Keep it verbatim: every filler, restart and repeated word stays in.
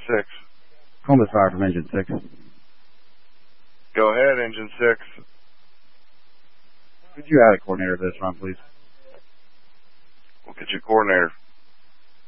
six. Columbus Fire from Engine six. Go ahead, Engine six. Could you add a coordinator to this run, please? We'll get your coordinator.